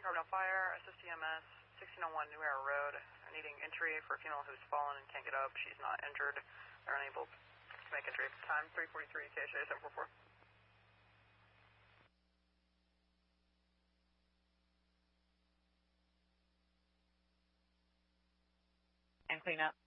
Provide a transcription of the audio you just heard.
Carbondale Fire, assist EMS, 1601 New Era Road, needing entry for a female who's fallen and can't get up. She's not injured. They're unable to make entry. Time 3:43, KSA 744. And clean up.